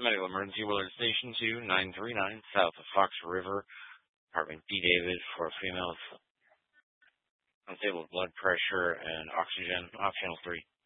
Medical emergency Willard Station 2939 south of Fox River, apartment D. David for females, unstable blood pressure and oxygen, off channel 3.